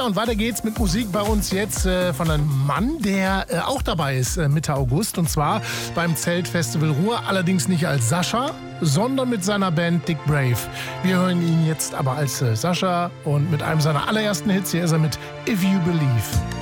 Ja, und weiter geht's mit Musik bei uns jetzt von einem Mann, der auch dabei ist Mitte August. Und zwar beim Zeltfestival Ruhr. Allerdings nicht als Sascha, sondern mit seiner Band Dick Brave. Wir hören ihn jetzt aber als Sascha und mit einem seiner allerersten Hits. Hier ist er mit If You Believe.